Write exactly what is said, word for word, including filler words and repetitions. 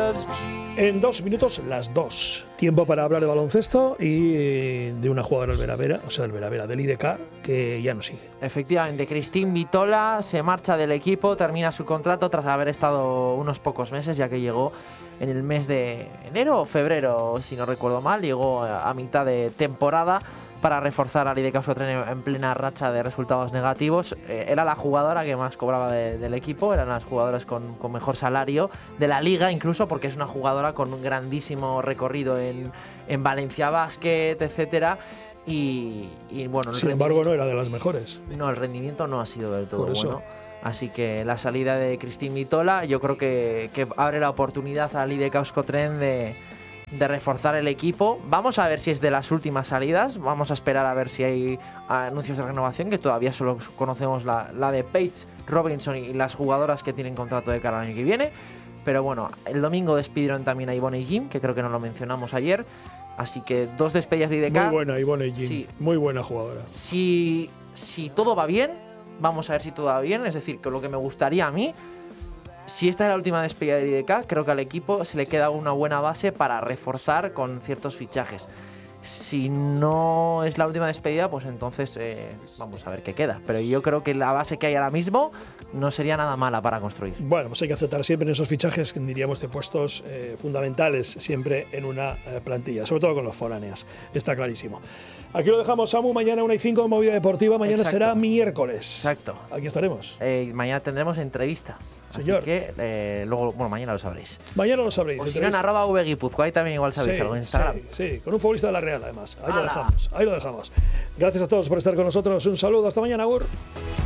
En dos minutos, las dos. Tiempo para hablar de baloncesto y de una jugadora del Veravera, o sea, del Veravera, del I D K, que ya no sigue. Efectivamente, Christine Vitola se marcha del equipo, termina su contrato tras haber estado unos pocos meses, ya que llegó en el mes de enero o febrero, si no recuerdo mal, llegó a mitad de temporada para reforzar al I D K Euskotren en plena racha de resultados negativos. Eh, era la jugadora que más cobraba de, del equipo, eran las jugadoras con, con mejor salario de la liga, incluso porque es una jugadora con un grandísimo recorrido en, en Valencia Basket, etcétera. Y, y bueno, sin embargo, no era de las mejores. No, el rendimiento no ha sido del todo Por eso. bueno. Así que la salida de Christine Vitola yo creo que, que abre la oportunidad al I D K Euskotren de, de reforzar el equipo. Vamos a ver si es de las últimas salidas. Vamos a esperar a ver si hay anuncios de renovación, que todavía solo conocemos la, la de Paige Robinson y las jugadoras que tienen contrato de cara al año que viene. Pero bueno, el domingo despidieron también a Ivonne Jim, que creo que no lo mencionamos ayer. Así que dos despedidas de I D K. Muy buena Ivonne Jim, sí. Muy buena jugadora. Si, si todo va bien, vamos a ver si todo va bien. Es decir, que lo que me gustaría a mí, si esta es la última despedida de I D K, creo que al equipo se le queda una buena base para reforzar con ciertos fichajes. Si no es la última despedida, pues entonces eh, vamos a ver qué queda. Pero yo creo que la base que hay ahora mismo no sería nada mala para construir. Bueno, pues hay que aceptar siempre en esos fichajes, diríamos, de puestos eh, fundamentales siempre en una eh, plantilla, sobre todo con los foráneas. Está clarísimo. Aquí lo dejamos, Samu. Mañana una y cinco, movida deportiva. Mañana Exacto. será miércoles. Exacto. Aquí estaremos. Eh, mañana tendremos entrevista. Señor. Así que eh, luego, bueno, mañana lo sabréis. Mañana lo sabréis. O si no, en arroba vguipuzcoa, ahí también igual sabéis sí, algo en Instagram. Sí, sí, con un futbolista de la Real, además. Ahí ¡Hala! lo dejamos. Ahí lo dejamos. Gracias a todos por estar con nosotros. Un saludo. Hasta mañana, Agur.